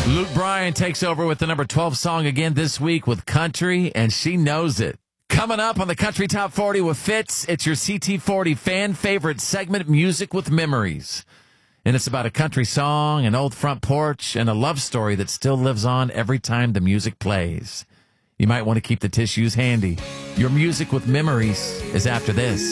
Luke Bryan takes over with the number 12 song again this week with Country, and she knows it. Coming up on the Country Top 40 with Fitz, it's your CT40 fan favorite segment, Music with Memories. And it's about a country song, an old front porch, and a love story that still lives on every time the music plays. You might want to keep the tissues handy. Your Music with Memories is after this.